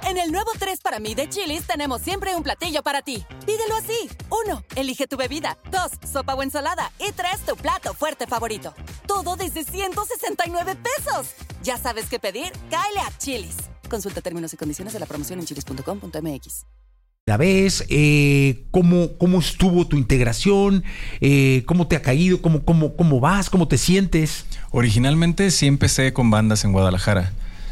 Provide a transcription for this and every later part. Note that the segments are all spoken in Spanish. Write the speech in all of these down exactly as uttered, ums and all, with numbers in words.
En el nuevo tres para mí de Chili's tenemos siempre un platillo para ti. Pídelo así. Uno, elige tu bebida. Dos, sopa o ensalada. Y tres, tu plato fuerte favorito. Todo desde ciento sesenta y nueve pesos. Ya sabes qué pedir, cáele a Chili's. Consulta términos y condiciones de la promoción en chilis punto com punto m x. La vez, eh, ¿cómo, ¿cómo estuvo tu integración? Eh, ¿Cómo te ha caído? ¿Cómo, cómo, ¿Cómo vas? ¿Cómo te sientes? Originalmente sí empecé con bandas en Guadalajara.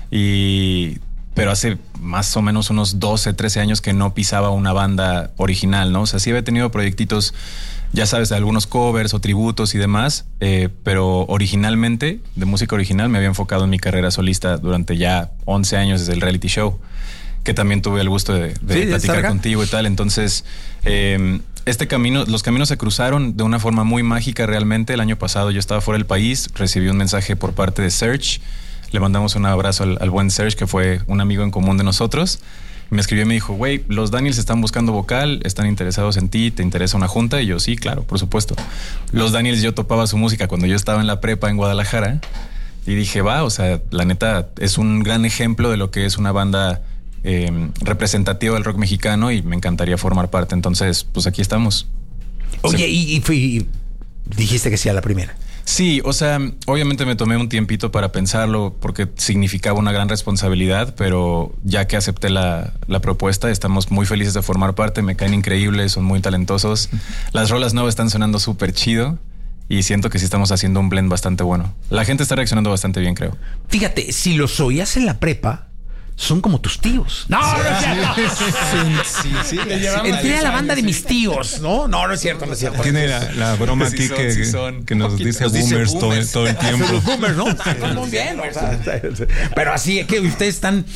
Y... pero hace más o menos unos doce, trece años que no pisaba una banda original, ¿no? O sea, sí había tenido proyectitos, ya sabes, de algunos covers o tributos y demás, eh, pero originalmente, de música original, me había enfocado en mi carrera solista durante ya once años desde el reality show, que también tuve el gusto de, de sí, platicar de contigo y tal. Entonces, eh, este camino, los caminos se cruzaron de una forma muy mágica realmente. El año pasado yo estaba fuera del país, recibí un mensaje por parte de Serge. Le mandamos un abrazo al, al buen Serge, que fue un amigo en común de nosotros. Me escribió y me dijo, güey, los Daniels están buscando vocal, están interesados en ti, ¿te interesa una junta? Y yo, sí, claro, por supuesto. Los Daniels, yo topaba su música cuando yo estaba en la prepa en Guadalajara y dije, va, o sea, la neta es un gran ejemplo de lo que es una banda eh, representativa del rock mexicano y me encantaría formar parte. Entonces, pues aquí estamos. Oye, sí. y, y, fui, y dijiste que sí a la primera. Sí, o sea, obviamente me tomé un tiempito para pensarlo porque significaba una gran responsabilidad, pero ya que acepté la, la propuesta, estamos muy felices de formar parte, me caen increíbles, son muy talentosos. Las rolas nuevas están sonando súper chido y siento que sí estamos haciendo un blend bastante bueno. La gente está reaccionando bastante bien, creo. Fíjate, si los oías en la prepa, son como tus tíos. No, no es cierto. Sí, sí, sí. Entré a la banda de mis tíos, ¿no? No, no es cierto, no es cierto. Tiene la, la broma Sí aquí son, que, sí son. que nos Poquito. dice Nos boomers, dice todo, boomers. todo el tiempo. Los boomers, ¿no? Muy bien. O sea, pero así es que ustedes están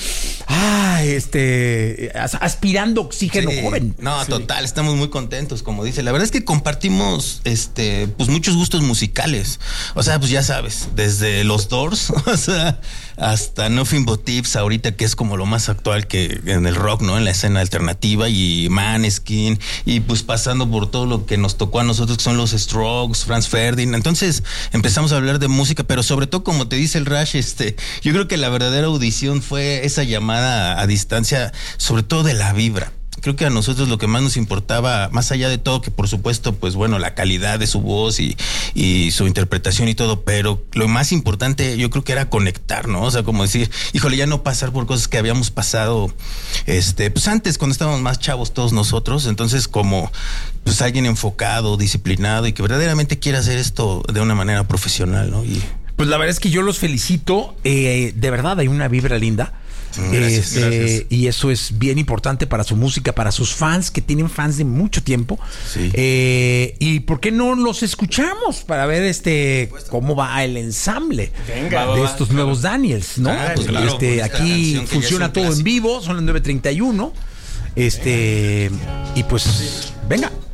ah, este, aspirando oxígeno Sí. joven. No, Sí. total, estamos muy contentos, como dice. La verdad es que compartimos este, pues muchos gustos musicales. O sea, pues ya sabes, desde los Doors, o sea, hasta Nothing But Thieves ahorita, que es como lo más actual que en el rock, ¿no? En la escena alternativa, y Maneskin, y pues pasando por todo lo que nos tocó a nosotros, que son los Strokes, Franz Ferdinand. Entonces empezamos a hablar de música, pero sobre todo, como te dice el Rash, este, yo creo que la verdadera audición fue esa llamada a distancia, sobre todo de la vibra. Creo que a nosotros lo que más nos importaba, más allá de todo, que por supuesto, pues bueno, la calidad de su voz y, y su interpretación y todo, pero lo más importante yo creo que era conectar, ¿no? O sea, como decir, híjole, ya no pasar por cosas que habíamos pasado, este, pues antes, cuando estábamos más chavos todos nosotros. Entonces, como pues alguien enfocado, disciplinado y que verdaderamente quiera hacer esto de una manera profesional, ¿no? Y pues la verdad es que yo los felicito. Eh, de verdad, hay una vibra linda. Gracias, este, gracias. Y eso es bien importante para su música, para sus fans, que tienen fans de mucho tiempo. Sí. Eh, y por qué no los escuchamos para ver este cómo va el ensamble Venga, de va, estos va, nuevos Daniels, ¿no? Ah, pues claro, este, esta aquí canción que ya funciona es un todo en clásico. vivo, son las nueve treinta y uno. Este, y pues, venga.